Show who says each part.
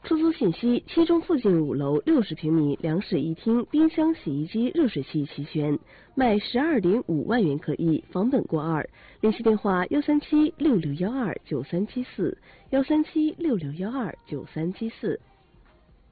Speaker 1: 出租信息：七中附近5楼60平米两室一厅，冰箱、洗衣机、热水器齐全，卖12.5万元可以，房本过2。联系电话：13766129374，13766129374。